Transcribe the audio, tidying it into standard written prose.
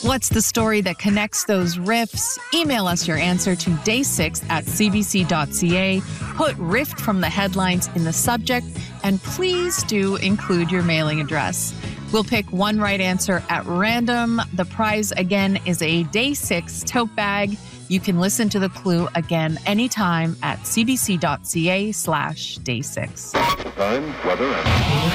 What's the story that connects those riffs? Email us your answer to day6@cbc.ca. Put Rift from the headlines in the subject, and please do include your mailing address. We'll pick one right answer at random. The prize, again, is a Day 6 tote bag. You can listen to the clue again anytime at cbc.ca/day6. Time, weather, and